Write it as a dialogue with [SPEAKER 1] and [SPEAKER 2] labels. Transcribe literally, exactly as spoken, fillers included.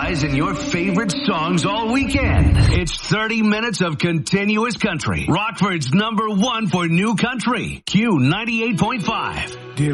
[SPEAKER 1] in your favorite songs all weekend. It's thirty minutes of continuous country. Rockford's number one for new country. Q ninety-eight point five.